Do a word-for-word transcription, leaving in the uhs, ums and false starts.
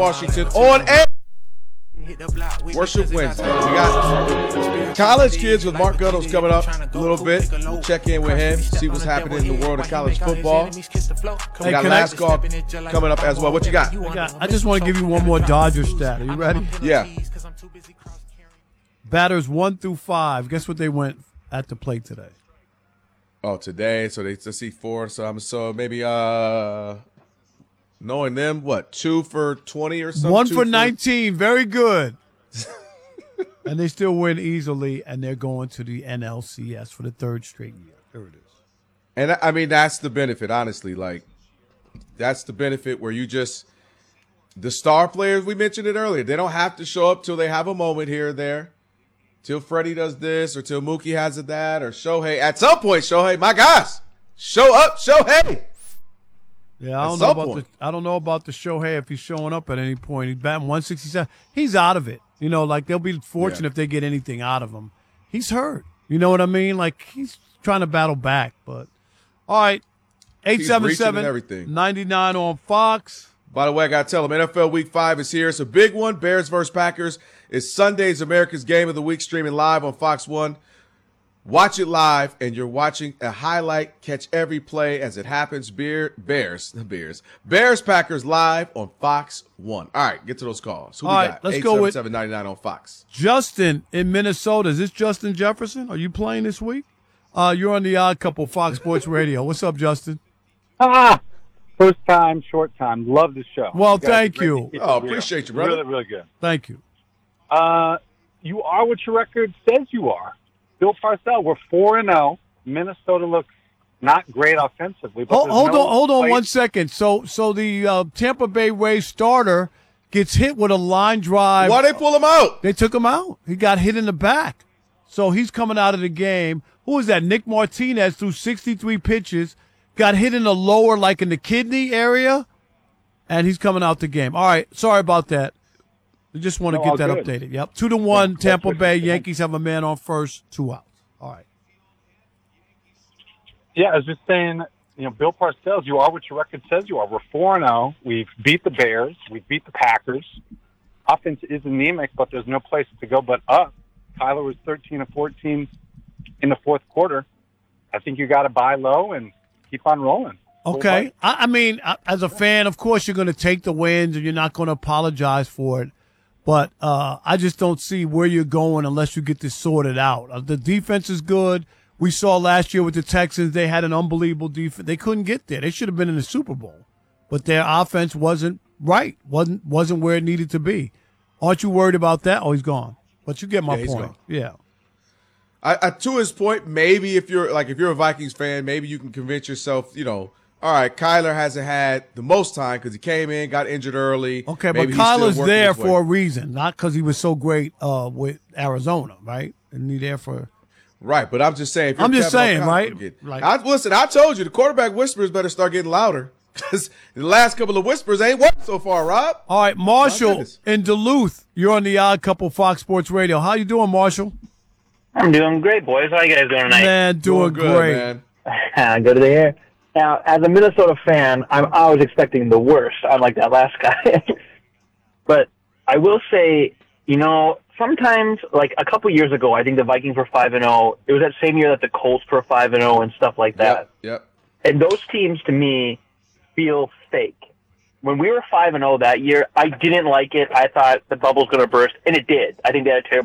Washington on air. Worship Wednesday. We got college kids with Mark Guttles coming up a little bit. We'll check in with him, see what's happening in the world of college football. We Hey, got can last I- call coming up as well. What you got? I, got, I just want to give you one more Dodger stat. Are you ready? Yeah. Batters one through five. Guess what they went at the plate today? Oh, today. So they let's see four. So I'm so maybe uh knowing them, what, two for twenty or something? One Two for nineteen. Very good. And they still win easily, and they're going to the N L C S for the third straight year. There it is. And I mean, that's the benefit, honestly. Like, that's the benefit where you just, the star players, we mentioned it earlier, they don't have to show up till they have a moment here or there. Till Freddie does this, or till Mookie has a that, or Shohei. At some point, Shohei, my gosh, show up, Shohei. Yeah, I At don't know some about point. the I don't know about the Shohei if he's showing up at any point. He's batting one sixty-seven. He's out of it. You know, like they'll be fortunate Yeah. if they get anything out of him. He's hurt. You know what I mean? Like he's trying to battle back. But all right, eight seven reaching and seven everything. ninety-nine on Fox. By the way, I got to tell them, N F L Week five is here. It's a big one. Bears versus Packers. It's Sunday's America's Game of the Week, streaming live on Fox one. Watch it live, and you're watching a highlight. Catch every play as it happens. Bear, Bears, the Bears. Bears, Packers live on Fox one. All right, get to those calls. Who All we right, got? let's go with- eight seven seven, nine nine on Fox. Justin in Minnesota. Is this Justin Jefferson? Are you playing this week? Uh, you're on the Odd Couple Fox Sports Radio. What's up, Justin? Ah, first time, short time. Love the show. Well, guys thank really you. keep it Oh, real. appreciate you, brother. Really, really good. Thank you. Uh, you are what your record says you are. Bill Parcells, we're four and zero. Minnesota looks not great offensively. But Hold, there's hold no on, hold on place- one second. So, so the uh, Tampa Bay Rays starter gets hit with a line drive. Why they pull him out? They took him out. He got hit in the back. So he's coming out of the game. Who is that? Nick Martinez threw sixty-three pitches, got hit in the lower, like in the kidney area, and he's coming out the game. All right. Sorry about that. We just want to No, get all that good. updated. Yep. Two to one, that's Tampa what- Bay. Yankees have a man on first, two outs. All right. Yeah, I was just saying, you know, Bill Parcells, you are what your record says you are. We're four and zero. We've beat the Bears. We've beat the Packers. Offense is anemic, but there's no place to go but up. Kyler was thirteen of fourteen in the fourth quarter. I think you got to buy low and keep on rolling. Okay. I, I mean, I- as a fan, of course, you're going to take the wins and you're not going to apologize for it. But uh, I just don't see where you're going unless you get this sorted out. Uh, the defense is good. We saw last year with the Texans, they had an unbelievable defense. They couldn't get there. They should have been in the Super Bowl. But their offense wasn't right, wasn't wasn't where it needed to be. Aren't you worried about that? Oh, he's gone. But you get my Yeah, he's point. gone. Yeah. I, I, to his point, maybe if you're like if you're a Vikings fan, maybe you can convince yourself, you know, all right, Kyler hasn't had the most time because he came in, got injured early. Okay, Maybe but he's still Kyler's working there his way. for a reason, not because he was so great uh, with Arizona, right? And he there for Right, but I'm just saying. If you're I'm just Kevin saying, O'Connell, right? get- Like- I, listen, I told you the quarterback whispers better start getting louder because the last couple of whispers ain't worked so far. Rob, All right, My Marshall goodness. in Duluth. You're on the Odd Couple Fox Sports Radio. How you doing, Marshall? I'm doing great, boys. How you guys doing tonight? Man, doing, good, great. man. Good to hear. Now, as a Minnesota fan, I'm always expecting the worst, unlike that last guy. But I will say, you know, sometimes, like a couple years ago, I think the Vikings were five and zero. It was that same year that the Colts were five and zero and stuff like that. Yep, yep. And those teams, to me, feel fake. When we were five and zero that year, I didn't like it. I thought the bubble's going to burst, and it did. I think they had a terrible